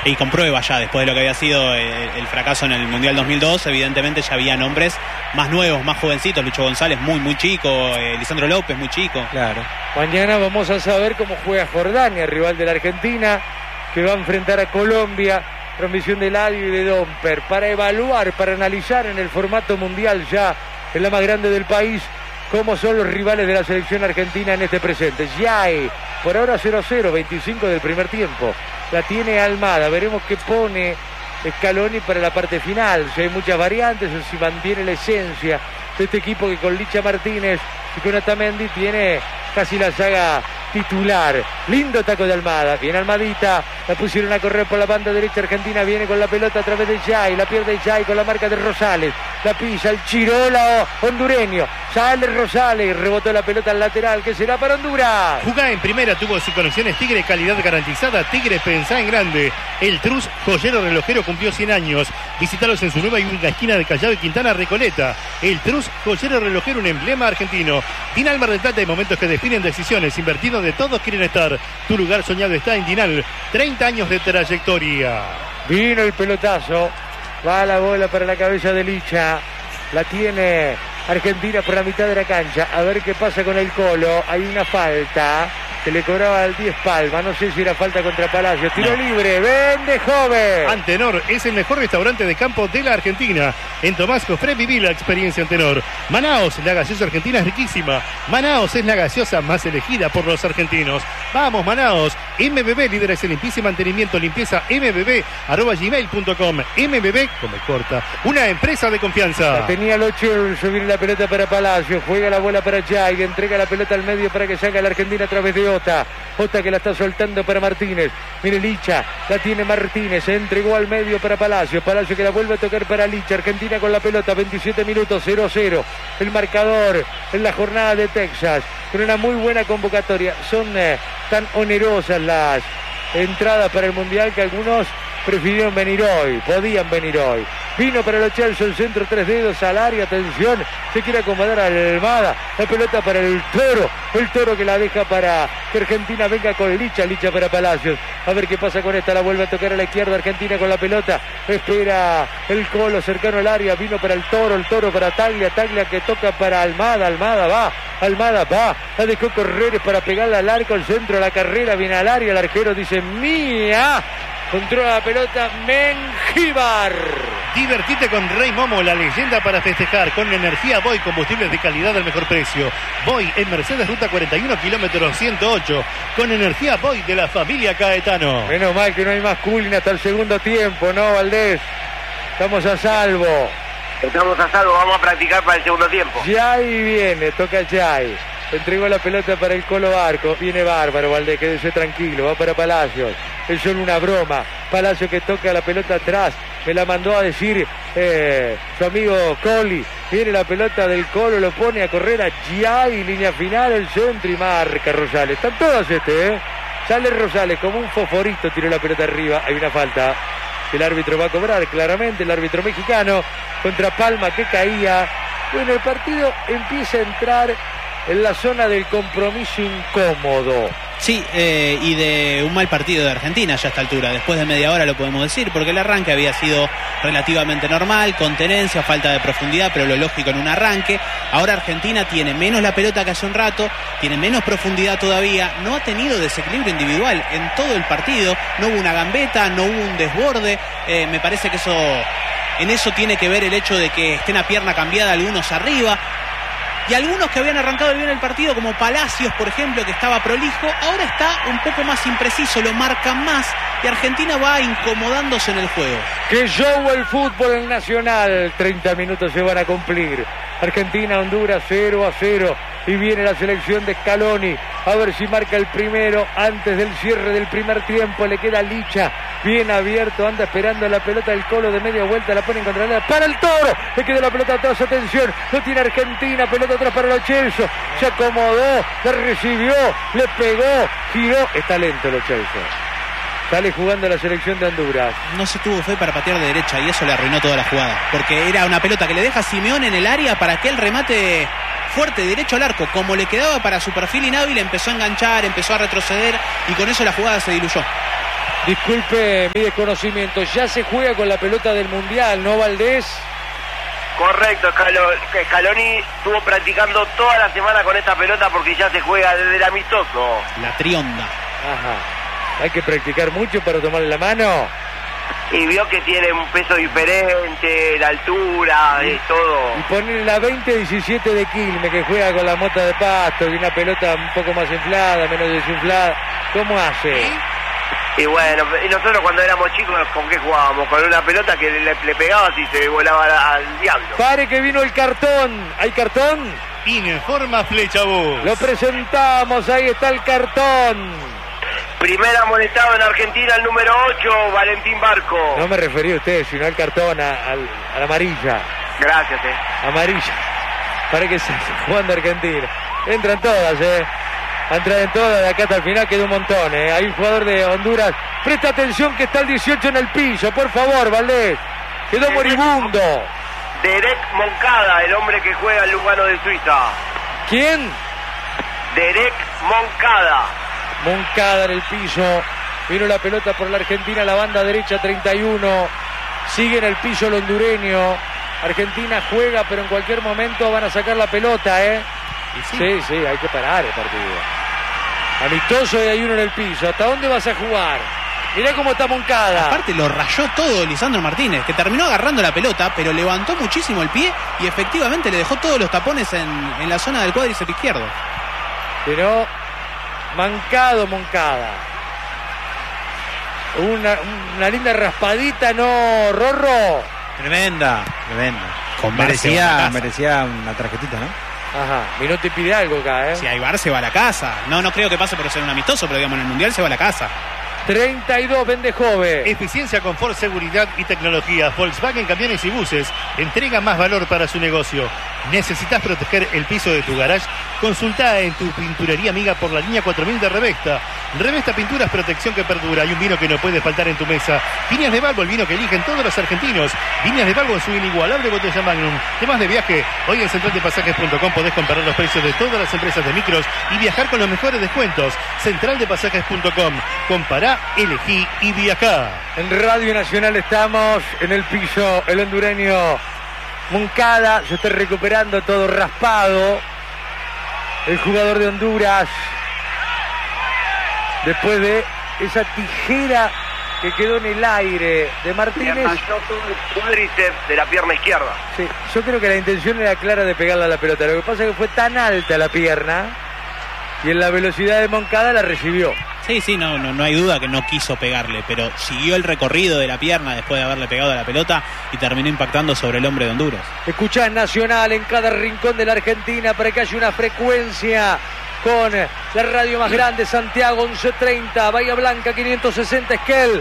y comprueba ya, después de lo que había sido el fracaso en el Mundial 2002, evidentemente ya había nombres más nuevos, más jovencitos. Lucho González muy chico, Lisandro López muy chico. Claro. Mañana vamos a saber cómo juega Jordania, rival de la Argentina, que va a enfrentar a Colombia. Transmisión de Ladio y de Domper, para evaluar, para analizar en el formato mundial ya, en la más grande del país, cómo son los rivales de la selección argentina en este presente. Yay, por ahora 0-0, 25 del primer tiempo. La tiene Almada, veremos qué pone Scaloni para la parte final. Si hay muchas variantes o si mantiene la esencia de este equipo que con Licha Martínez y con Otamendi tiene casi la saga titular. Lindo taco de Almada, viene Almadita, la pusieron a correr por la banda derecha argentina, viene con la pelota a través de Jai, la pierde Jai con la marca de Rosales, la pisa el Chirola hondureño, sale Rosales, rebotó la pelota al lateral, que será para Honduras. Jugá en primera, tuvo sus conexiones Tigre, calidad garantizada. Tigre, pensá en grande. El Trus, joyero relojero, cumplió 100 años. Visítalos en su nueva y única esquina de Callao y Quintana, Recoleta. El Trus, joyero relojero, un emblema argentino. Dinal Mar del Plata, hay momentos que definen decisiones, invertidos donde todos quieren estar. Tu lugar soñado está en Dinal. 30 años de trayectoria. Vino el pelotazo, va la bola para la cabeza de Licha, la tiene Argentina por la mitad de la cancha, a ver qué pasa con el Colo. Hay una falta que le cobraba al 10 Palma, no sé si era falta contra Palacios, tiro libre, vende joven. Antenor es el mejor restaurante de campo de la Argentina. En Tomás Cofré viví la experiencia Antenor. Manaos, la gaseosa argentina es riquísima. Manaos es la gaseosa más elegida por los argentinos. Vamos Manaos. MBB, líderes en limpieza y mantenimiento, limpieza mbb@gmail.com. MBB, come corta, una empresa de confianza. La tenía Lochel, subir la pelota para Palacios, juega la bola para Jai, entrega la pelota al medio para que salga la Argentina a través de Ota que la está soltando para Martínez. Mire Licha, la tiene Martínez, se entregó al medio para Palacio que la vuelve a tocar para Licha. Argentina con la pelota, 27 minutos, 0-0 el marcador en la jornada de Texas, con una muy buena convocatoria. Son tan onerosas las entradas para el Mundial que algunos prefirieron venir hoy, podían venir hoy. Vino para los Chelsea, el centro, 3 dedos al área, atención, se quiere acomodar a Almada, la pelota para el Toro que la deja para que Argentina venga con Licha para Palacios, a ver qué pasa con esta, la vuelve a tocar a la izquierda, Argentina con la pelota, espera el Colo cercano al área, vino para el Toro para Taglia que toca para Almada va, la dejó correr para pegarla al arco, el centro, la carrera, viene al área, el arquero dice mía, controla la pelota Mengíbar. Divertite con Rey Momo, la leyenda para festejar. Con energía Boy, combustibles de calidad al mejor precio. Boy en Mercedes, ruta 41, kilómetros 108. Con energía Boy de la familia Caetano. Menos mal que no hay más cooling hasta el segundo tiempo, ¿no, Valdés? Estamos a salvo. Vamos a practicar para el segundo tiempo. Jai viene, toca Jai. Entregó la pelota para el Colo Barco. Viene bárbaro, Valdés, quédese tranquilo. Va para Palacios. Es solo una broma. Palacios que toca la pelota atrás. Me la mandó a decir su amigo Coli. Viene la pelota del Colo, lo pone a correr a Jai. Línea final, el centro y marca Rosales. Están todos Sale Rosales como un fosforito, tiró la pelota arriba. Hay una falta. El árbitro va a cobrar claramente, el árbitro mexicano contra Palma que caía. Bueno, el partido empieza a entrar en la zona del compromiso incómodo. Sí, y de un mal partido de Argentina ya a esta altura. Después de media hora lo podemos decir, porque el arranque había sido relativamente normal, con tenencia, falta de profundidad, pero lo lógico en un arranque. Ahora Argentina tiene menos la pelota que hace un rato, tiene menos profundidad todavía, no ha tenido desequilibrio individual en todo el partido, no hubo una gambeta, no hubo un desborde. Me parece que en eso tiene que ver el hecho de que estén a pierna cambiada algunos arriba. Y algunos que habían arrancado bien el partido, como Palacios, por ejemplo, que estaba prolijo, ahora está un poco más impreciso, lo marcan más y Argentina va incomodándose en el juego. Que show el fútbol en Nacional, 30 minutos se van a cumplir. Argentina, Honduras, 0-0. Y viene la selección de Scaloni. A ver si marca el primero antes del cierre del primer tiempo. Le queda Licha. Bien abierto. Anda esperando la pelota del Colo de media vuelta. La pone en contra para el Toro. Le queda la pelota atrás. Atención. Lo tiene Argentina. Pelota atrás para Lo Celso. Se acomodó. La recibió. Le pegó. Giró. Está lento Lo Celso. Sale jugando la selección de Honduras. No se tuvo fe para patear de derecha y eso le arruinó toda la jugada. Porque era una pelota que le deja a Simeón en el área para que él remate fuerte, derecho al arco. Como le quedaba para su perfil inhábil, empezó a enganchar, empezó a retroceder y con eso la jugada se diluyó. Disculpe mi desconocimiento, ya se juega con la pelota del Mundial, ¿no, Valdés? Correcto, Scaloni estuvo practicando toda la semana con esta pelota porque ya se juega desde el amistoso. La trionda. Ajá. Hay que practicar mucho para tomarle la mano. Y vio que tiene un peso diferente, la altura, todo. Y ponerle la 20-17 de Quilmes, que juega con la mota de pasto, y una pelota un poco más inflada, menos desinflada. ¿Cómo hace? Y bueno, y nosotros cuando éramos chicos, ¿con qué jugábamos? Con una pelota que le pegabas y se volaba al diablo. Pare que vino el cartón. ¿Hay cartón? Informa Flechabús. Lo presentamos, ahí está el cartón. Primer amonestado en Argentina, el número 8, Valentín Barco. No me refería a usted, sino al cartón, a la amarilla. Gracias, Amarilla. Para que se jugando Argentina. Entran todas, Entran en todas, de acá hasta el final queda un montón, Hay un jugador de Honduras. Presta atención que está el 18 en el piso, por favor, Valdés. Quedó moribundo. Derek Moncada, el hombre que juega en Lugano de Suiza. ¿Quién? Derek Moncada. Moncada en el piso. Vino la pelota por la Argentina, la banda derecha 31. Sigue en el piso el hondureño. Argentina juega, pero en cualquier momento van a sacar la pelota, Sí, hay que parar el partido. Amistoso y hay uno en el piso. ¿Hasta dónde vas a jugar? Mirá cómo está Moncada. Aparte lo rayó todo Lisandro Martínez, que terminó agarrando la pelota, pero levantó muchísimo el pie y efectivamente le dejó todos los tapones en la zona del cuádriceps izquierdo. Pero mancado Moncada. Una linda raspadita, ¿no, Rorro? Tremenda. Merecía una tarjetita, ¿no? Ajá, Minotti pide algo acá, Si hay VAR se va a la casa. No creo que pase por ser un amistoso, pero digamos en el Mundial se va a la casa. 32, vende Jove. Eficiencia, confort, seguridad y tecnología. Volkswagen Camiones y Buses entrega más valor para su negocio. ¿Necesitas proteger el piso de tu garage? Consulta en tu pinturería amiga por la línea 4000 de Revesta. Revesta Pinturas, protección que perdura y un vino que no puede faltar en tu mesa. Viñas de Balbo, el vino que eligen todos los argentinos. Viñas de Balbo en su inigualable botella Magnum. Temas de viaje. Hoy en centraldepasajes.com podés comparar los precios de todas las empresas de micros y viajar con los mejores descuentos. Centraldepasajes.com. Compará, elegí y viajá. En Radio Nacional estamos en el piso, el hondureño Moncada se está recuperando, todo raspado. El jugador de Honduras, después de esa tijera que quedó en el aire de Martínez. Todo el cuádriceps de la pierna izquierda. Sí, yo creo que la intención era clara de pegarle a la pelota. Lo que pasa es que fue tan alta la pierna y en la velocidad de Moncada la recibió. Sí, no hay duda que no quiso pegarle, pero siguió el recorrido de la pierna después de haberle pegado a la pelota y terminó impactando sobre el hombre de Honduras. Escuchá Nacional en cada rincón de la Argentina para que haya una frecuencia con la radio más grande, Santiago 1130, Bahía Blanca 560, Esquel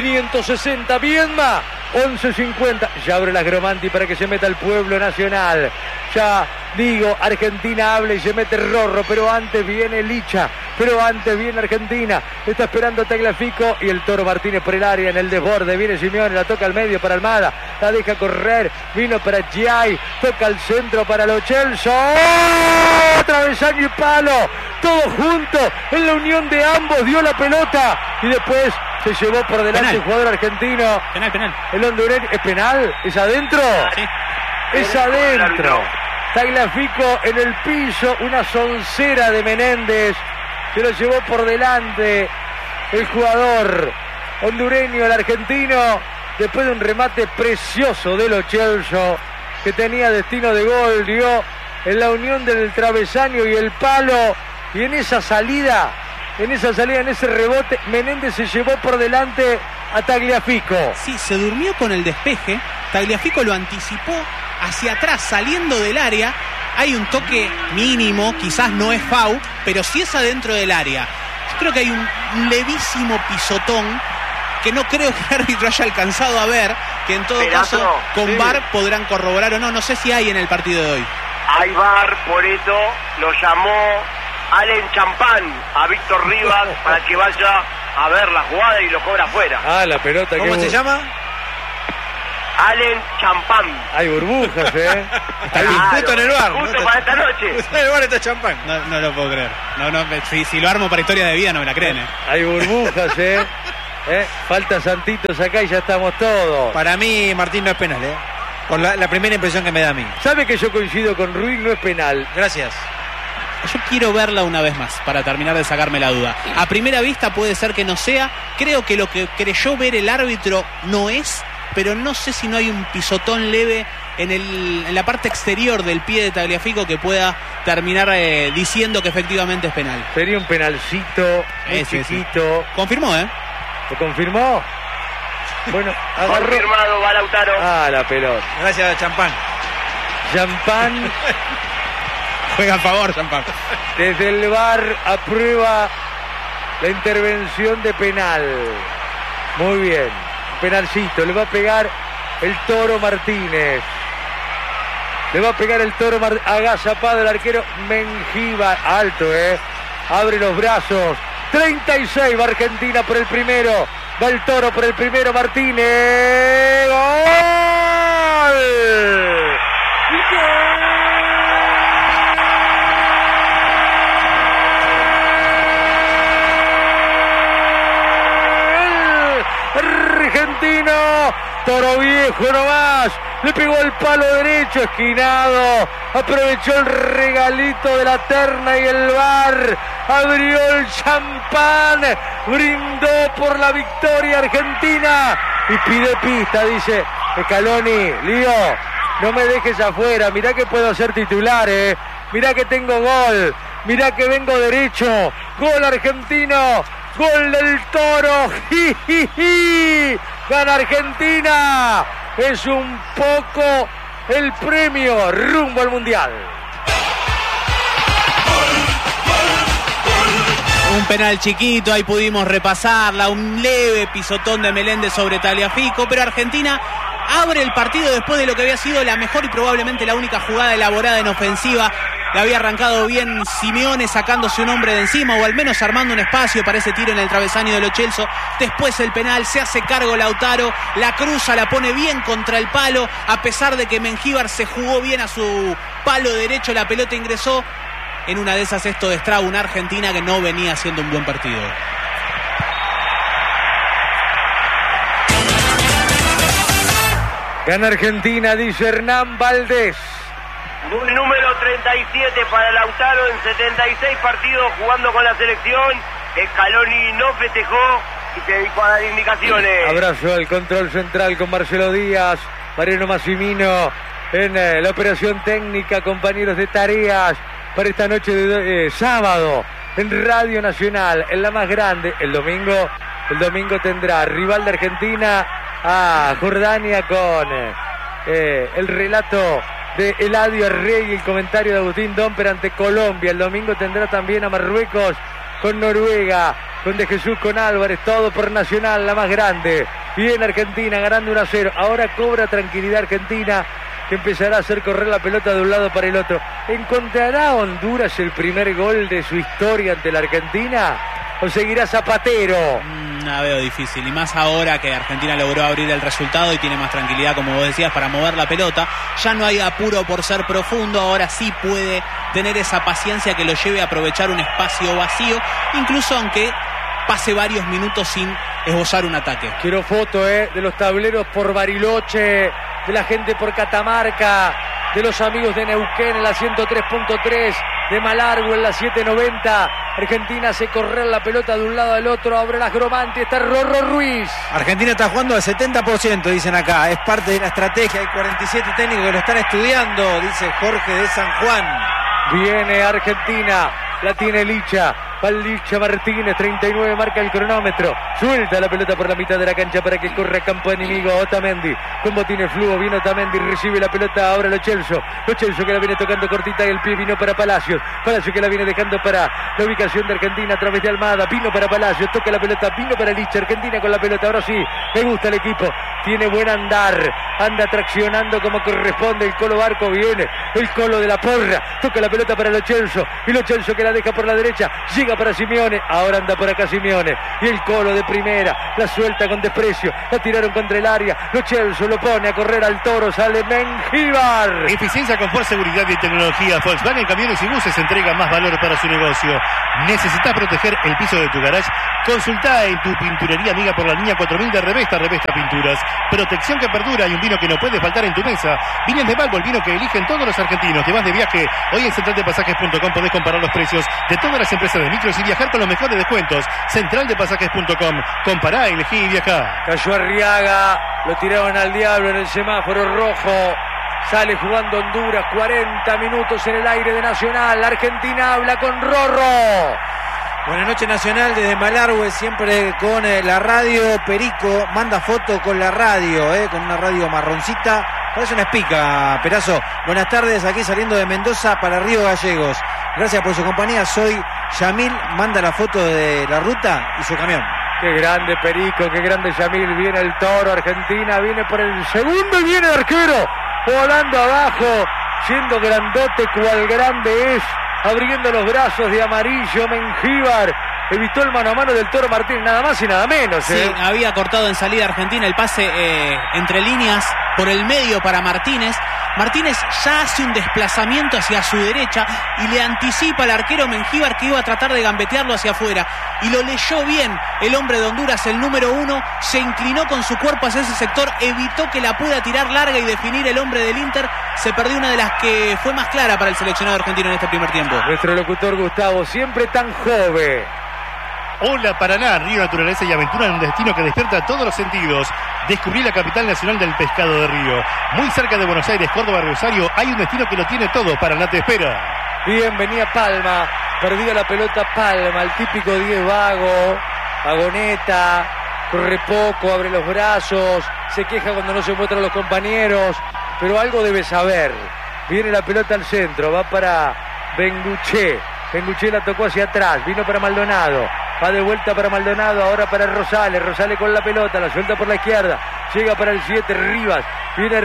560, Viedma 1150. Ya abre la Gromanti para que se meta el pueblo nacional. Ya digo, Argentina habla y se mete Rorro, pero antes viene Licha, pero antes viene Argentina. Está esperando Tagliafico y el Toro Martínez por el área en el desborde. Viene Simeone, la toca al medio para Almada, la deja correr, vino para Giai, toca al centro para Lo Celso. ¡Oh! Travesaño y palo, todo junto en la unión de ambos, dio la pelota y después se llevó por delante penal. El jugador argentino. Penal. El hondureño, ¿es penal? ¿Es adentro? Sí. Es adentro. Tagliafico en el piso, una soncera de Menéndez, se lo llevó por delante el jugador hondureño, el argentino, después de un remate precioso de Lo Celso, que tenía destino de gol, dio en la unión del travesaño y el palo, y en esa salida, en ese rebote, Menéndez se llevó por delante a Tagliafico. Sí, se durmió con el despeje, Tagliafico lo anticipó hacia atrás, saliendo del área. Hay un toque mínimo, quizás no es foul, pero sí es adentro del área. Yo creo que hay un levísimo pisotón que no creo que el árbitro haya alcanzado a ver, que en todo caso con VAR podrán corroborar o no. No sé si hay en el partido de hoy. Hay VAR, por eso lo llamó Allen Champán a Víctor Rivas para que vaya a ver la jugada y lo cobra afuera. Ah, la pelota. ¿Cómo se llama? Allen Champán. Hay burbujas, Hay disputa en el bar. Justo para esta noche. En el bar está champán. No lo puedo creer. Si lo armo para historia de vida no me la creen. Hay burbujas, Falta Santitos acá y ya estamos todos. Para mí, Martín, no es penal, Por la primera impresión que me da a mí. ¿Sabe que yo coincido con Ruiz? No es penal. Gracias. Yo quiero verla una vez más para terminar de sacarme la duda. A primera vista puede ser que no sea. Creo que lo que creyó ver el árbitro no es, pero no sé si no hay un pisotón leve en la parte exterior del pie de Tagliafico que pueda terminar diciendo que efectivamente es penal. Sería un penalcito muy chiquito. Sí. Confirmó, ¿Lo confirmó? Bueno, agarró. Confirmado, va Lautaro. La pelota. Gracias a Champán. Champán. Juega a favor, Champán. Desde el VAR aprueba la intervención de penal. Muy bien. Penalcito. Le va a pegar el Toro Martínez. Le va a pegar el Toro agazapado el arquero Mengíbar. Alto, Abre los brazos. 36 va Argentina por el primero. Va el Toro por el primero. Martínez. ¡Gol! Argentino, Toro viejo nomás, le pegó el palo derecho, esquinado, aprovechó el regalito de la terna y el VAR, abrió el champán, brindó por la victoria argentina y pide pista, dice Scaloni. Lío, no me dejes afuera, mirá que puedo ser titular, mirá que tengo gol, mirá que vengo derecho, gol argentino. Gol del Toro. Gana Argentina. Es un poco el premio rumbo al Mundial. Un penal chiquito, ahí pudimos repasarla. Un leve pisotón de Meléndez sobre Tagliafico. Pero Argentina abre el partido después de lo que había sido la mejor y probablemente la única jugada elaborada en ofensiva. Le había arrancado bien Simeone sacándose un hombre de encima o al menos armando un espacio para ese tiro en el travesaño de Lo Celso. Después el penal, se hace cargo Lautaro, la cruza, la pone bien contra el palo. A pesar de que Mengíbar se jugó bien a su palo derecho, la pelota ingresó. En una de esas esto destraba una Argentina que no venía haciendo un buen partido. Gana Argentina, dice Hernán Valdés. Gol número 37 para Lautaro en 76 partidos jugando con la selección. Scaloni no festejó y se dedicó a dar indicaciones. Abrazo al control central con Marcelo Díaz, Mariano Massimino en la operación técnica, compañeros de tareas para esta noche de sábado en Radio Nacional, en la más grande. El domingo tendrá rival de Argentina a Jordania con el relato de Eladio Arregui, el comentario de Agustín Domper ante Colombia. El domingo tendrá también a Marruecos con Noruega, con De Jesús, con Álvarez, todo por Nacional, la más grande. Bien Argentina ganando 1-0. Ahora cobra tranquilidad Argentina, que empezará a hacer correr la pelota de un lado para el otro. ¿Encontrará Honduras el primer gol de su historia ante la Argentina? ¿O seguirá Zapatero? La veo difícil, y más ahora que Argentina logró abrir el resultado y tiene más tranquilidad, como vos decías, para mover la pelota. Ya no hay apuro por ser profundo, ahora sí puede tener esa paciencia que lo lleve a aprovechar un espacio vacío, incluso aunque pase varios minutos sin esbozar un ataque. Quiero foto de los tableros por Bariloche, de la gente por Catamarca, de los amigos de Neuquén en la 103.3, de Malargüe en la 790. Argentina hace correr la pelota de un lado al otro, abre las Gromanti, está Rorro Ruiz. Argentina está jugando al 70%, dicen acá, es parte de la estrategia, hay 47 técnicos que lo están estudiando, dice Jorge de San Juan. Viene Argentina, la tiene Licha. Licha Martínez, 39 marca el cronómetro. Suelta la pelota por la mitad de la cancha para que corra campo enemigo. Otamendi, con Botines Fluo, viene Otamendi, recibe la pelota ahora Lo Celso. Lo Celso que la viene tocando cortita y el pie vino para Palacios. Palacios que la viene dejando para la ubicación de Argentina a través de Almada. Vino para Palacios, toca la pelota, vino para Licha. Argentina con la pelota, ahora sí, me gusta el equipo. Tiene buen andar, anda traccionando como corresponde el Colo Barco. Viene el Colo de la Porra, toca la pelota para Lo Celso. Y Lo Celso que la deja por la derecha. Llega llega para Simeone, ahora anda por acá Simeone, y el Colo de primera, la suelta con desprecio, la tiraron contra el área, Lo Celso lo pone a correr al Toro, sale Mengíbar. Eficiencia, confort, seguridad y tecnología. Volkswagen Camiones y Buses entrega más valor para su negocio. ¿Necesitas proteger el piso de tu garage? Consultá en tu pinturería amiga por la línea 4000 de Revesta Pinturas. Protección que perdura y un vino que no puede faltar en tu mesa. Vinos de Balbo, el vino que eligen todos los argentinos. Te vas de viaje. Hoy en centraldepasajes.com podés comparar los precios de todas las empresas de micros y viajar con los mejores descuentos. Centraldepasajes.com. Compará, elegí y viajá. Cayó Arriaga, lo tiraron al diablo en el semáforo rojo. Sale jugando Honduras, 40 minutos en el aire de Nacional. Argentina habla con Rorro. Buenas noches, Nacional, desde Malargüe, siempre con la radio. Perico manda foto con la radio, con una radio marroncita. Parece una espica, Perazo. Buenas tardes, aquí saliendo de Mendoza para Río Gallegos. Gracias por su compañía, soy Yamil. Manda la foto de la ruta y su camión. Qué grande Perico, qué grande Yamil. Viene el Toro, Argentina, viene por el segundo y viene el arquero. Volando abajo, siendo grandote cual grande es. Abriendo los brazos de amarillo, Mengíbar. Evitó el mano a mano del Toro Martínez, nada más y nada menos. Sí, había cortado en salida Argentina el pase entre líneas por el medio para Martínez. Martínez ya hace un desplazamiento hacia su derecha y le anticipa al arquero Mengíbar que iba a tratar de gambetearlo hacia afuera. Y lo leyó bien el hombre de Honduras, el número 1, se inclinó con su cuerpo hacia ese sector, evitó que la pueda tirar larga y definir el hombre del Inter. Se perdió una de las que fue más clara para el seleccionado argentino en este primer tiempo. Nuestro locutor Gustavo, siempre tan joven. Hola Paraná, río, naturaleza y aventura en un destino que despierta todos los sentidos. Descubrí la capital nacional del pescado de río. Muy cerca de Buenos Aires, Córdoba, Rosario, hay un destino que lo tiene todo. Paraná te espera. Bien, venía Palma, perdía la pelota Palma, el típico 10 vago, vagoneta, corre poco, abre los brazos, se queja cuando no se muestran los compañeros, pero algo debe saber. Viene la pelota al centro, va para Benguché. Benguché la tocó hacia atrás, vino para Maldonado. Va de vuelta para Maldonado, ahora para Rosales. Rosales con la pelota, la suelta por la izquierda. Llega para el 7, Rivas. Viene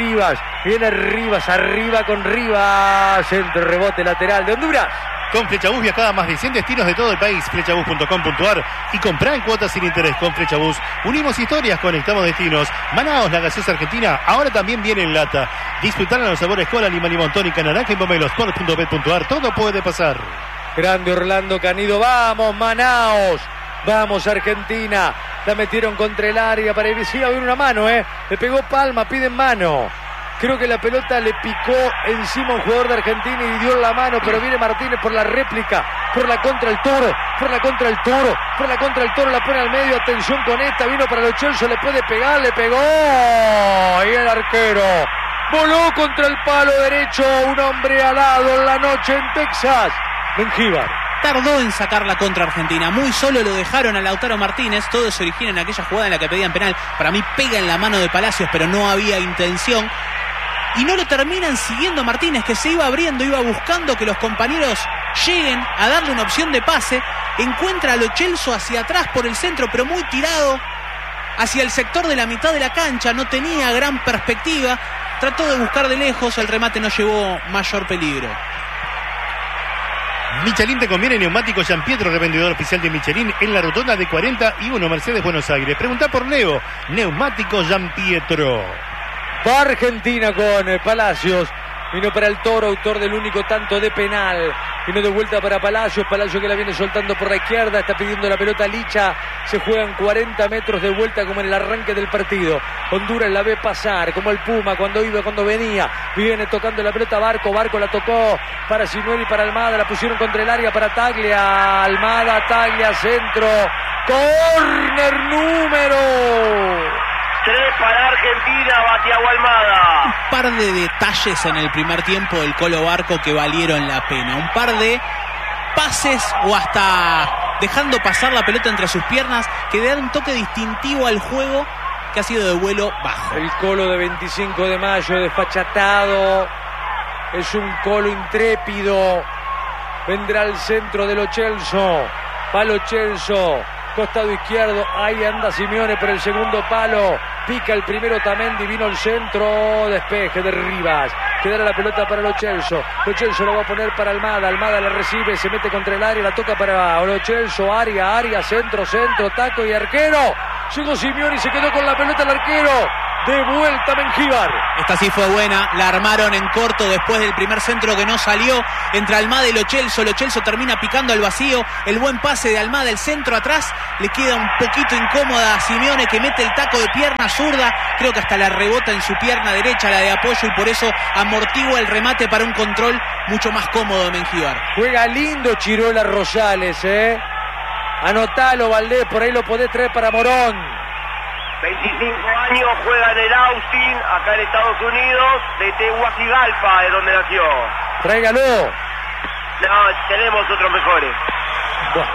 Rivas, arriba con Rivas. Centro, rebote lateral de Honduras. Con Flechabús viajada a más de 100 destinos de todo el país. Flechabús.com.ar y comprá en cuotas sin interés con Flechabús. Unimos historias, conectamos destinos. Manaos, la gaseosa argentina, ahora también viene en lata. Disfrutar los sabores cola, lima, limón, tónica, naranja y pomelo. Sport.bet.ar, todo puede pasar. Grande Orlando Canido, vamos Manaos, vamos Argentina, la metieron contra el área, parecía haber una mano, le pegó Palma, piden mano, creo que la pelota le picó encima a un jugador de Argentina y dio la mano, pero viene Martínez por la réplica, por la contra el Toro, la pone al medio, atención con esta, vino para Lo Celso, le puede pegar, le pegó, y el arquero voló contra el palo derecho, un hombre alado en la noche en Texas. Mengíbar tardó en sacar la contra Argentina, muy solo lo dejaron a Lautaro Martínez, todo se origina en aquella jugada en la que pedían penal, para mí pega en la mano de Palacios pero no había intención y no lo terminan siguiendo Martínez, que se iba abriendo, iba buscando que los compañeros lleguen a darle una opción de pase, encuentra a Lo Celso hacia atrás por el centro pero muy tirado hacia el sector de la mitad de la cancha, no tenía gran perspectiva, trató de buscar de lejos, el remate no llevó mayor peligro. Michelin te conviene, neumáticos Gianpietro, revendedor oficial de Michelin en la rotonda de 41 Mercedes Buenos Aires. Preguntá por Leo, neumáticos Gianpietro. Va Argentina con Palacios. Vino para el Toro, autor del único tanto de penal. Vino de vuelta para Palacios. Palacios que la viene soltando por la izquierda. Está pidiendo la pelota Licha. Se juegan 40 metros de vuelta como en el arranque del partido. Honduras la ve pasar como el Puma cuando iba, cuando venía. Viene tocando la pelota Barco. Barco la tocó para Sinuel y para Almada. La pusieron contra el área para Taglia. Almada, Taglia, centro. Córner número 3 para Argentina, Batiago Almada. Un par de detalles en el primer tiempo del Colo Barco que valieron la pena. Un par de pases o hasta dejando pasar la pelota entre sus piernas que dan un toque distintivo al juego que ha sido de vuelo bajo. El Colo de 25 de mayo, desfachatado. Es un Colo intrépido. Vendrá al centro de Lo Celso. Va Lo Celso. costado izquierdo, ahí anda Simeone por el segundo palo, pica el primero Otamendi, vino el centro, despeje de Rivas, quedará la pelota para Lo Celso lo va a poner para Almada la recibe, se mete contra el área, la toca para Lo Celso, área, centro, taco y arquero, llegó Simeone y se quedó con la pelota el arquero, de vuelta Mengíbar. Esta sí fue buena, la armaron en corto después del primer centro que no salió, entre Almada y Lo Celso termina picando al vacío, el buen pase de Almada, el centro atrás, le queda un poquito incómoda a Simeone que mete el taco de pierna zurda, creo que hasta la rebota en su pierna derecha, la de apoyo, y por eso amortigua el remate para un control mucho más cómodo de Mengíbar. Juega lindo Chirola Rosales, anotalo Valdés, por ahí lo podés traer para Morón. 25 años, juega en el Austin, acá en Estados Unidos, de Tegucigalpa, de donde nació. Tráigalo. No, tenemos otros mejores. Bueno.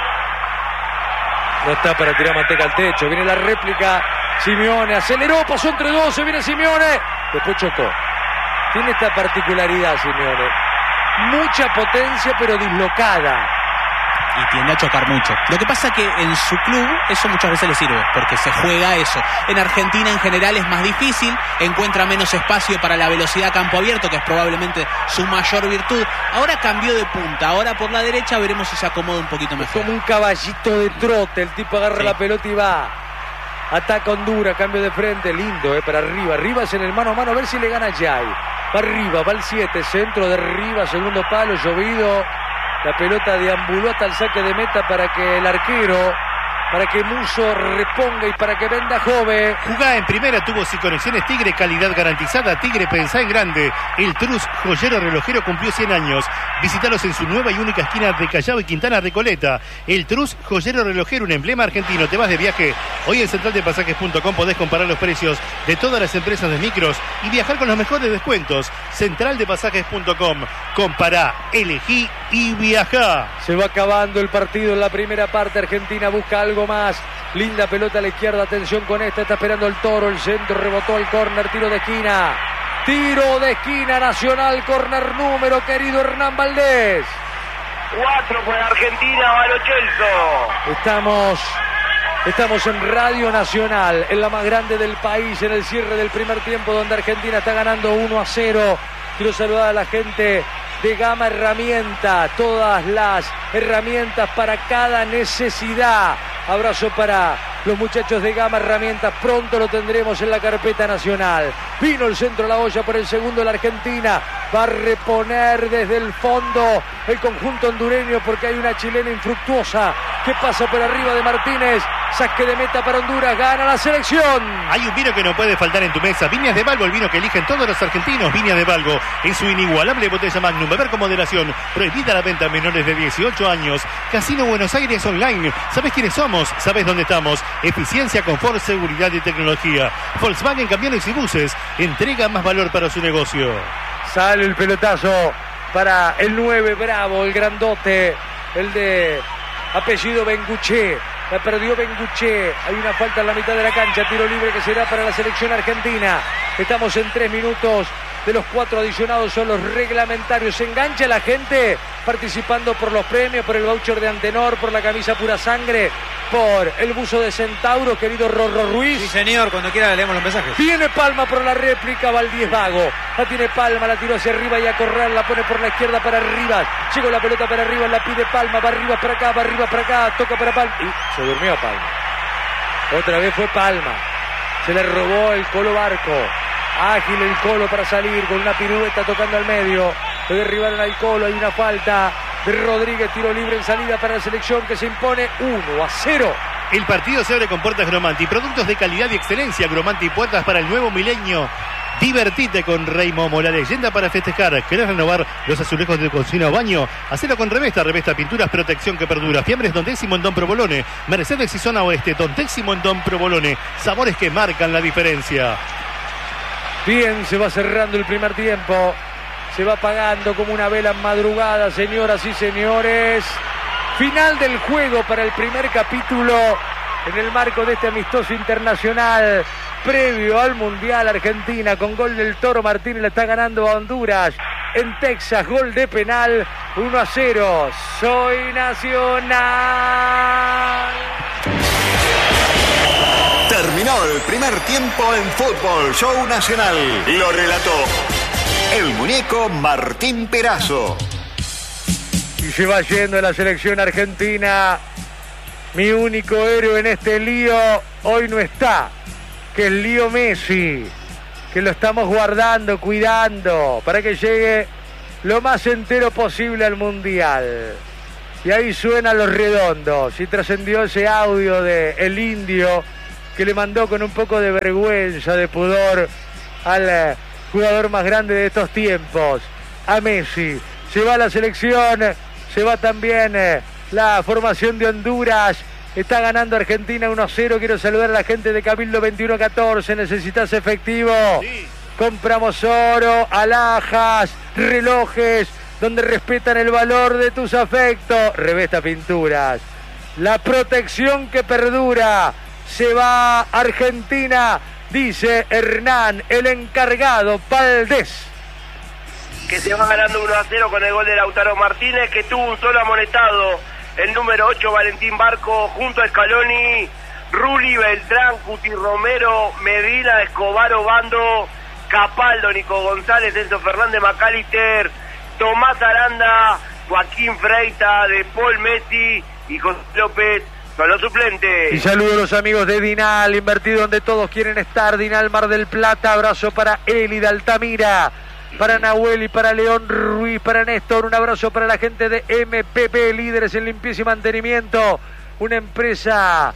No está para tirar manteca al techo. Viene la réplica. Simeone aceleró, pasó entre dos, se viene Simeone. Después chocó. Tiene esta particularidad Simeone. Mucha potencia, pero dislocada. Y tiende a chocar mucho. Lo que pasa que en su club eso muchas veces le sirve, porque se juega eso. En Argentina en general es más difícil, encuentra menos espacio para la velocidad a campo abierto, que es probablemente su mayor virtud. Ahora cambió de punta, ahora por la derecha, veremos si se acomoda un poquito mejor. Como un caballito de trote, el tipo agarra la pelota y va. Ataca Honduras, cambio de frente, lindo, para arriba. Rivas en el mano a mano, a ver si le gana Jai. Va arriba, va el 7, centro de Rivas, segundo palo, llovido. La pelota deambuló hasta el saque de meta para que el arquero, para que Muso reponga y para que venda Jove. Jugá en primera, tubos y conexiones Tigre, calidad garantizada. Tigre, pensá en grande. El Trus, joyero relojero, cumplió 100 años. Visítalos en su nueva y única esquina de Callao y Quintana Recoleta. El Trus, joyero relojero, un emblema argentino. Te vas de viaje. Hoy en centraldepasajes.com podés comparar los precios de todas las empresas de micros y viajar con los mejores descuentos. Centraldepasajes.com. Compará, elegí y viajá. Se va acabando el partido en la primera parte. Argentina busca algo más. Linda pelota a la izquierda, atención con esta, está esperando el Toro, el centro, rebotó al córner, tiro de esquina Nacional, córner número, querido Hernán Valdés. 4 por Argentina, va Lo Celso. Estamos en Radio Nacional, en la más grande del país, en el cierre del primer tiempo, donde Argentina está ganando 1-0. Quiero saludar a la gente de Gama Herramienta, todas las herramientas para cada necesidad. Abrazo para los muchachos de Gama Herramientas, pronto lo tendremos en la carpeta nacional. Vino el centro de la olla por el segundo de la Argentina, va a reponer desde el fondo el conjunto hondureño porque hay una chilena infructuosa que pasa por arriba de Martínez, saque de meta para Honduras, gana la selección. Hay un vino que no puede faltar en tu mesa, Viñas de Valgo, el vino que eligen todos los argentinos. Viñas de Valgo, en su inigualable botella Magnum, beber con moderación, prohibida la venta a menores de 18 años. Casino Buenos Aires Online, ¿sabés quiénes somos? ¿Sabés dónde estamos? Eficiencia, confort, seguridad y tecnología. Volkswagen Camiones y Buses, entrega más valor para su negocio. Sale el pelotazo para el 9 Bravo, el grandote, el de apellido Benguché. La perdió Benguché. Hay una falta en la mitad de la cancha. Tiro libre que será para la selección argentina. Estamos en 3 minutos de los 4 adicionados. Son los reglamentarios. Se engancha la gente participando por los premios, por el voucher de Antenor, por la camisa Pura Sangre, por el buzo de Centauro, querido Rorro Ruiz. Sí, señor. Cuando quiera leemos los mensajes. Tiene Palma por la réplica. Valdés Vago. La tiene Palma. La tiró hacia arriba y a correr. La pone por la izquierda para Rivas. Llegó la pelota para arriba. La pide Palma. Va arriba para acá. Va arriba para acá. Toca para Palma. Y se durmió Palma. Otra vez fue Palma. Se le robó el Colo Barco. Ágil el Colo para salir con una pirueta tocando al medio. Lo derribaron al Colo. Hay una falta de Rodríguez. Tiro libre en salida para la selección que se impone 1-0. El partido se abre con puertas Gromanti. Productos de calidad y excelencia. Gromanti, puertas para el nuevo milenio. Divertite con Rey Momo, la leyenda para festejar. ¿Querés renovar los azulejos de cocina o baño? Hacelo con Revesta. Revesta Pinturas, protección que perdura. Fiambres Don Décimo en Don Provolone. Mercedes y Zona Oeste. Don Décimo en Don Provolone. Sabores que marcan la diferencia. Bien, se va cerrando el primer tiempo. Se va apagando como una vela en madrugada, señoras y señores. Final del juego para el primer capítulo en el marco de este amistoso internacional previo al Mundial. Argentina con gol del Toro Martínez le está ganando a Honduras en Texas, gol de penal, 1-0. Soy Nacional. Terminó el primer tiempo en Fútbol Show Nacional. Lo relató el muñeco Martín Perazo. Y se va yendo la selección argentina. Mi único héroe en este lío hoy no está, que es Leo Messi, que lo estamos guardando, cuidando, para que llegue lo más entero posible al Mundial. Y ahí suenan los redondos, y trascendió ese audio de el Indio, que le mandó con un poco de vergüenza, de pudor, al jugador más grande de estos tiempos, a Messi. Se va la selección, se va también la formación de Honduras. Está ganando Argentina 1-0. Quiero saludar a la gente de Cabildo 2114. ¿Necesitas efectivo? Sí. Compramos oro, alhajas, relojes, donde respetan el valor de tus afectos. Revesta Pinturas. La protección que perdura. Se va Argentina, dice Hernán, el encargado, Valdés. Que se va ganando 1-0 con el gol de Lautaro Martínez, que tuvo un solo amonestado. El número 8, Valentín Barco, junto a Scaloni, Rulli, Beltrán, Cuti Romero, Medina, Escobar, Obando, Capaldo, Nico González, Enzo Fernández, McAllister, Tomás Aranda, Joaquín Freita, De Paul, Messi y José López son los suplentes. Y saludo a los amigos de Dinal, invertido donde todos quieren estar. Dinal Mar del Plata, abrazo para Eli de Altamira, para Nahuel y para León Ruiz, para Néstor. Un abrazo para la gente de MPP, líderes en limpieza y mantenimiento, una empresa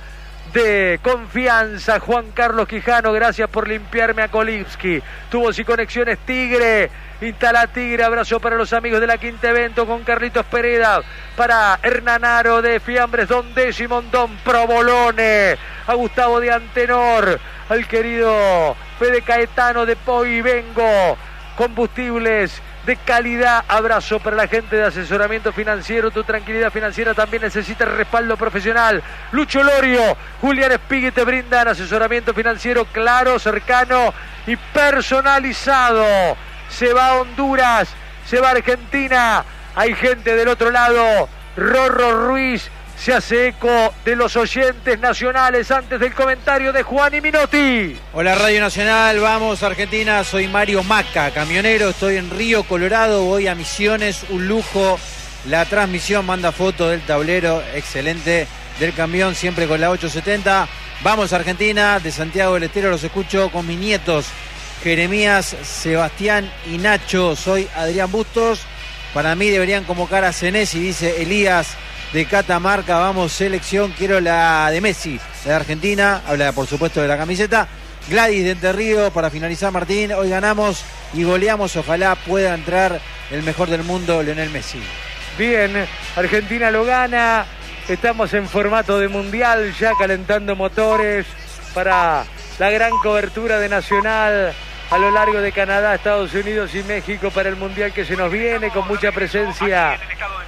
de confianza. Juan Carlos Quijano, gracias por limpiarme a Kolipski. Tubos y conexiones Tigre, instala Tigre. Abrazo para los amigos de la Quinta Evento con Carlitos Pereda, para Hernanaro de Fiambres Don Décimo, Don Provolone, a Gustavo de Antenor, al querido Fede Caetano de Poi Vengo, combustibles de calidad. Abrazo para la gente de asesoramiento financiero. Tu tranquilidad financiera también necesita respaldo profesional. Lucho Lorio, Julián Espigui te brindan asesoramiento financiero claro, cercano y personalizado. Se va Honduras, se va Argentina. Hay gente del otro lado. Rorro Ruiz se hace eco de los oyentes nacionales antes del comentario de Juan y Minotti. Hola Radio Nacional, vamos Argentina, soy Mario Maca, camionero, estoy en Río Colorado, voy a Misiones, un lujo. La transmisión manda foto del tablero, excelente, del camión, siempre con la 870. Vamos Argentina, de Santiago del Estero los escucho con mis nietos Jeremías, Sebastián y Nacho. Soy Adrián Bustos. Para mí deberían convocar a Senesi, dice Elías de Catamarca. Vamos selección, quiero la de Messi, la de Argentina, habla por supuesto de la camiseta. Gladys de Entre Ríos, para finalizar Martín, hoy ganamos y goleamos, ojalá pueda entrar el mejor del mundo, Lionel Messi. Bien, Argentina lo gana, estamos en formato de mundial, ya calentando motores para la gran cobertura de Nacional a lo largo de Canadá, Estados Unidos y México para el mundial que se nos viene, con mucha presencia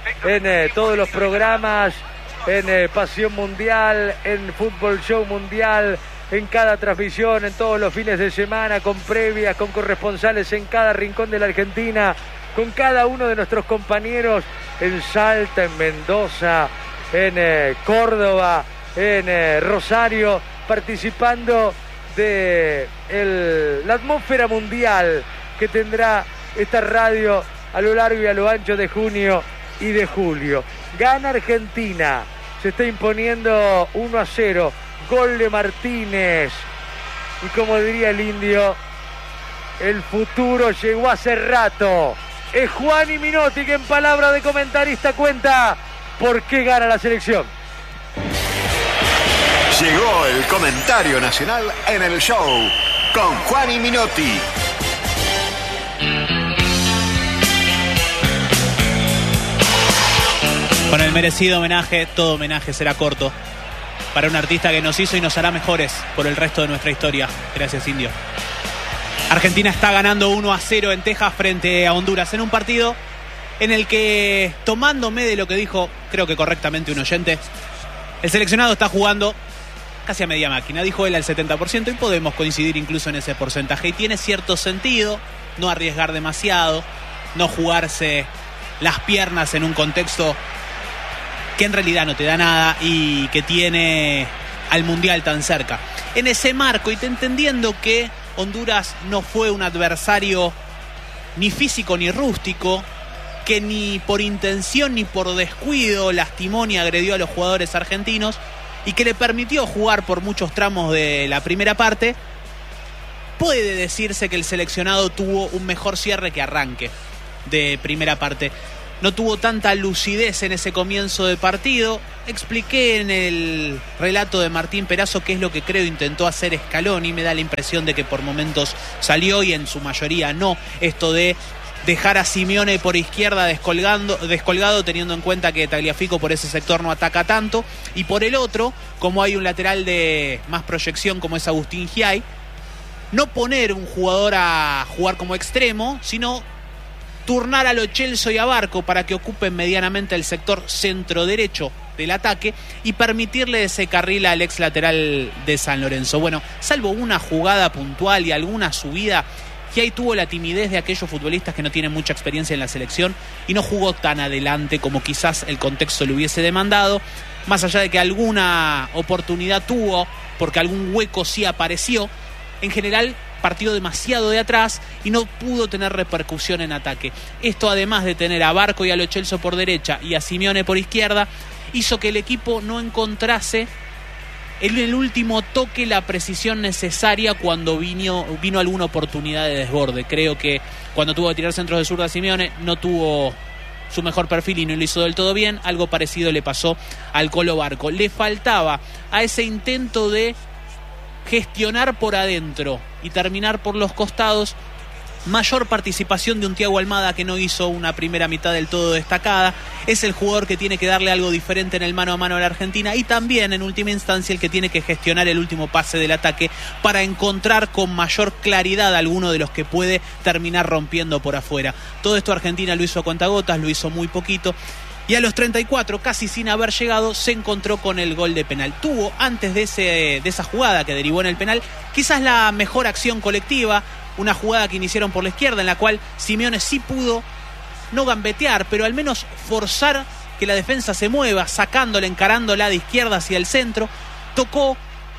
en todos los programas, en Pasión Mundial, en Fútbol Show Mundial, en cada transmisión, en todos los fines de semana, con previas, con corresponsales en cada rincón de la Argentina, con cada uno de nuestros compañeros en Salta, en Mendoza, en Córdoba, en Rosario, participando de la atmósfera mundial que tendrá esta radio a lo largo y a lo ancho de junio y de julio. Gana Argentina, se está imponiendo 1-0, gol de Martínez, y como diría el Indio, el futuro llegó hace rato. Es Juan y Minotti que en palabra de comentarista cuenta por qué gana la selección. Llegó el comentario nacional en el show con Juan y Minotti. Con el merecido homenaje, todo homenaje será corto para un artista que nos hizo y nos hará mejores por el resto de nuestra historia. Gracias, Indio. Argentina está ganando 1-0 en Texas frente a Honduras en un partido en el que, tomándome de lo que dijo, creo que correctamente un oyente, el seleccionado está jugando casi a media máquina, dijo él al 70%, y podemos coincidir incluso en ese porcentaje, y tiene cierto sentido no arriesgar demasiado, no jugarse las piernas en un contexto que en realidad no te da nada y que tiene al Mundial tan cerca. en ese marco y entendiendo que Honduras no fue un adversario ni físico ni rústico, que ni por intención ni por descuido lastimó ni agredió a los jugadores argentinos y que le permitió jugar por muchos tramos de la primera parte, puede decirse que el seleccionado tuvo un mejor cierre que arranque de primera parte. No tuvo tanta lucidez en ese comienzo de partido. Expliqué en el relato de Martín Perazo qué es lo que creo intentó hacer Scaloni. Me da la impresión de que por momentos salió y en su mayoría no. Esto de dejar a Simeone por izquierda descolgado, teniendo en cuenta que Tagliafico por ese sector no ataca tanto. Y por el otro, como hay un lateral de más proyección como es Agustín Giai, no poner un jugador a jugar como extremo, sino turnar a Lo Celso y a Barco para que ocupen medianamente el sector centro-derecho del ataque y permitirle ese carril al ex lateral de San Lorenzo. Bueno, salvo una jugada puntual y alguna subida, Giai tuvo la timidez de aquellos futbolistas que no tienen mucha experiencia en la selección y no jugó tan adelante como quizás el contexto le hubiese demandado, más allá de que alguna oportunidad tuvo, porque algún hueco sí apareció. En general partió demasiado de atrás y no pudo tener repercusión en ataque. Esto, además de tener a Barco y a Lo Celso por derecha y a Simeone por izquierda, hizo que el equipo no encontrase en el último toque la precisión necesaria cuando vino alguna oportunidad de desborde. Creo que cuando tuvo que tirar centros de zurda Simeone no tuvo su mejor perfil y no lo hizo del todo bien. Algo parecido le pasó al Colo Barco. Le faltaba a ese intento de gestionar por adentro y terminar por los costados mayor participación de un Thiago Almada, que no hizo una primera mitad del todo destacada. Es el jugador que tiene que darle algo diferente en el mano a mano a la Argentina y también en última instancia el que tiene que gestionar el último pase del ataque para encontrar con mayor claridad a alguno de los que puede terminar rompiendo por afuera. Todo esto Argentina lo hizo a cuentagotas, lo hizo muy poquito. Y a los 34, casi sin haber llegado, se encontró con el gol de penal. Tuvo, antes de esa jugada que derivó en el penal, quizás la mejor acción colectiva, una jugada que iniciaron por la izquierda, en la cual Simeone sí pudo, no gambetear, pero al menos forzar que la defensa se mueva, sacándola, encarándola de izquierda hacia el centro. Tocó,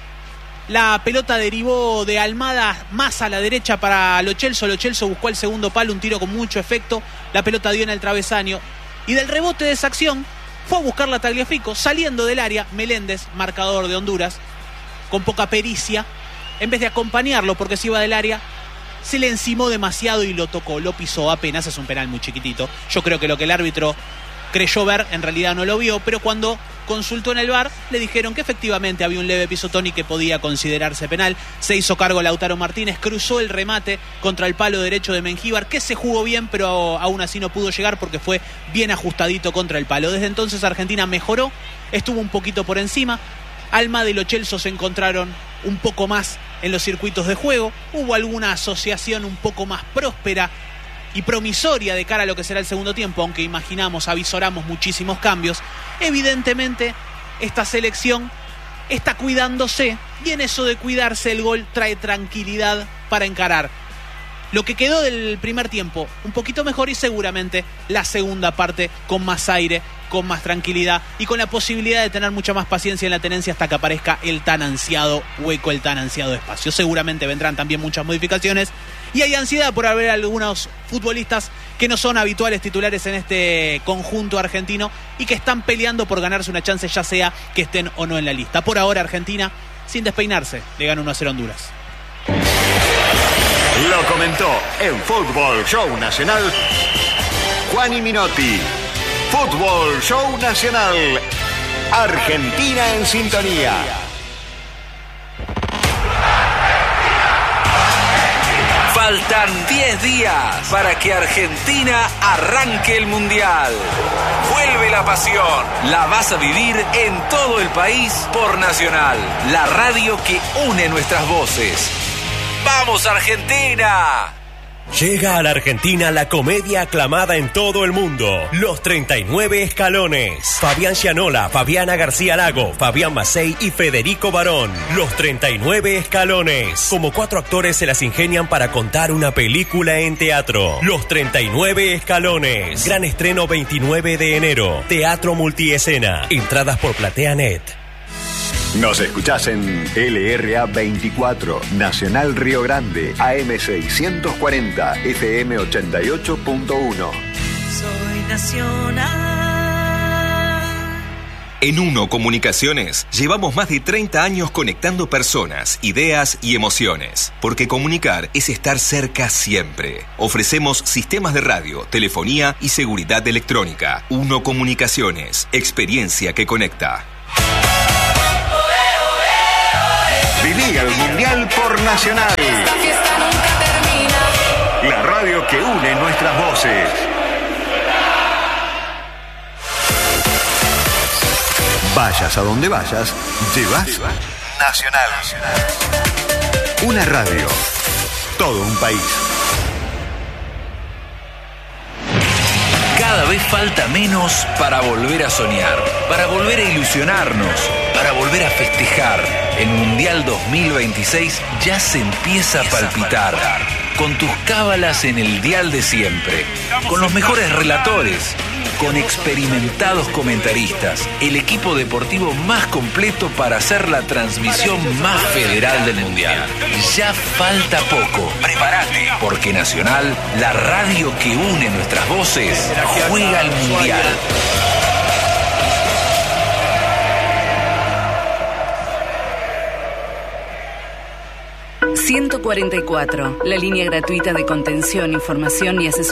la pelota derivó de Almada más a la derecha para Lo Celso. Lo Celso buscó el segundo palo, un tiro con mucho efecto. La pelota dio en el travesaño. Y del rebote de esa acción fue a buscarla a Tagliafico, saliendo del área. Meléndez, marcador de Honduras, con poca pericia, en vez de acompañarlo porque se iba del área, se le encimó demasiado y lo tocó, lo pisó apenas. Es un penal muy chiquitito. Yo creo que lo que el árbitro creyó ver en realidad no lo vio, pero cuando consultó en el VAR le dijeron que efectivamente había un leve pisotón y que podía considerarse penal. Se hizo cargo Lautaro Martínez, cruzó el remate contra el palo derecho de Mengíbar, que se jugó bien, pero aún así no pudo llegar porque fue bien ajustadito contra el palo. Desde entonces Argentina mejoró, estuvo un poquito por encima. Almada y Lo Celso se encontraron un poco más en los circuitos de juego. Hubo alguna asociación un poco más próspera y promisoria de cara a lo que será el segundo tiempo, aunque avisoramos muchísimos cambios. Evidentemente esta selección está cuidándose y en eso de cuidarse el gol trae tranquilidad para encarar lo que quedó del primer tiempo un poquito mejor y seguramente la segunda parte con más aire, con más tranquilidad y con la posibilidad de tener mucha más paciencia en la tenencia hasta que aparezca el tan ansiado hueco, el tan ansiado espacio. Seguramente vendrán también muchas modificaciones y hay ansiedad por haber algunos futbolistas que no son habituales titulares en este conjunto argentino y que están peleando por ganarse una chance, ya sea que estén o no en la lista. Por ahora Argentina, sin despeinarse, le gana 1-0 a Honduras. Lo comentó en Fútbol Show Nacional Juani Minotti. Fútbol Show Nacional. Argentina en sintonía. Faltan 10 días para que Argentina arranque el Mundial. Vuelve la pasión. La vas a vivir en todo el país por Nacional, la radio que une nuestras voces. ¡Vamos, Argentina! Llega a la Argentina la comedia aclamada en todo el mundo, Los 39 Escalones. Fabián Gianola, Fabiana García Lago, Fabián Macei y Federico Barón. Los 39 Escalones. Como 4 actores se las ingenian para contar una película en teatro. Los 39 Escalones. Gran estreno 29 de enero. Teatro Multiescena. Entradas por PlateaNet. Nos escuchás en LRA 24, Nacional Río Grande, AM 640, FM 88.1. Soy Nacional. En Uno Comunicaciones llevamos más de 30 años conectando personas, ideas y emociones. Porque comunicar es estar cerca siempre. Ofrecemos sistemas de radio, telefonía y seguridad electrónica. Uno Comunicaciones, experiencia que conecta. Viví el Mundial por Nacional. Esta fiesta nunca termina. La radio que une nuestras voces. Vayas a donde vayas, llevas Nacional. Una radio, todo un país. Cada vez falta menos para volver a soñar, para volver a ilusionarnos, para volver a festejar. El Mundial 2026 ya se empieza a palpitar. Con tus cábalas en el dial de siempre, con los mejores relatores, con experimentados comentaristas, el equipo deportivo más completo para hacer la transmisión más federal del Mundial. Ya falta poco. Prepárate, porque Nacional, la radio que une nuestras voces, juega el Mundial. ...144, la línea gratuita de contención, información y asesoría.